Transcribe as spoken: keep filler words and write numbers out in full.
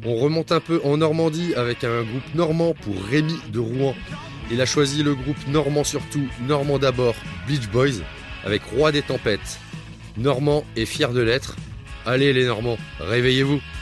On remonte un peu en Normandie avec un groupe normand pour Rémi de Rouen. Il a choisi le groupe normand surtout, Normand d'abord, Bleach Boys, avec Roi des Tempêtes. Normand est fier de l'être. Allez les Normands, réveillez-vous!